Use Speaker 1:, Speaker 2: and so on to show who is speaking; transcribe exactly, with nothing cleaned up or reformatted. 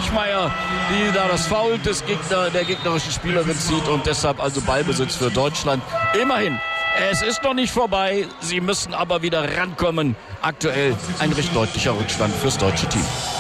Speaker 1: Stechmeier, die da das Foul des Gegner, der gegnerischen Spielerin zieht und deshalb also Ballbesitz für Deutschland. Immerhin, es ist noch nicht vorbei, sie müssen aber wieder rankommen. Aktuell ein recht deutlicher Rückstand fürs deutsche Team.